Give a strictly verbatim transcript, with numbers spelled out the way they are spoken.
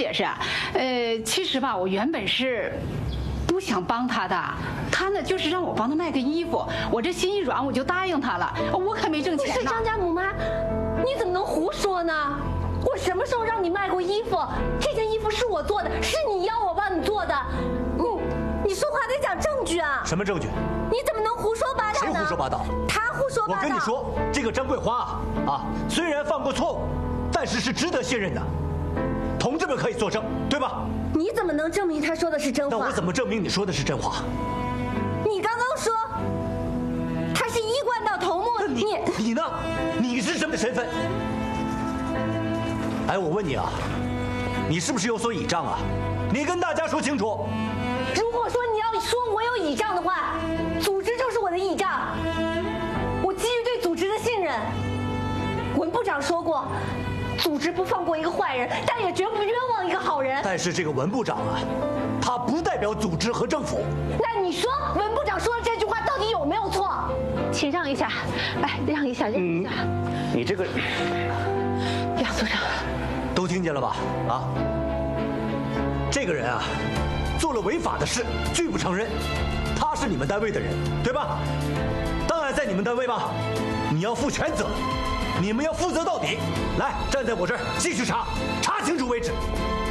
解释。呃，其实吧，我原本是不想帮他的，他呢就是让我帮他卖个衣服，我这心一软，我就答应他了。我可没挣钱呢。 不是张家母妈，你怎么能胡说呢？我什么时候让你卖过衣服？这件衣服是我做的，是你要我帮你做的。你你说话得讲证据啊！ 什么证据？ 你怎么能胡说八道呢？ 谁胡说八道？ 他胡说八道。 我跟你说，这个张桂花啊啊，虽然犯过错误，但是是值得信任的。同志们可以作证，对吧？ 你怎么能证明他说的是真话？ 那我怎么证明你说的是真话？ 你刚刚说他是衣冠到头目， 你你呢？你是什么身份？哎，我问你啊，你是不是有所倚仗啊？你跟大家说清楚。 如果说你要说我有倚仗的话，组织就是我的倚仗。我基于对组织的信任，文部长说过，组织不放过一个坏人，但也绝不冤枉一个好人。 但是这个文部长啊，他不代表组织和政府。 那你说文部长说的这句话到底有没有错？请让一下，来让一下，让一下。 嗯、你这个杨组长， 都听见了吧？啊，这个人啊，做了违法的事，拒不承认。他是你们单位的人，对吧？当然在你们单位吧，你要负全责，你们要负责到底。来，站在我这儿继续查，查清楚为止。